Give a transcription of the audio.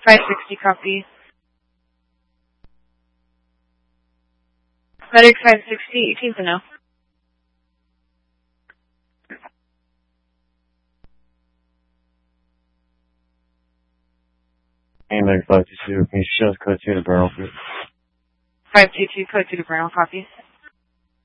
560, copy. Medic 560, 18th and now. Hey, Medic 522, can you show us code 2 to Bernal, please? 522, code 2 to Brown, copy.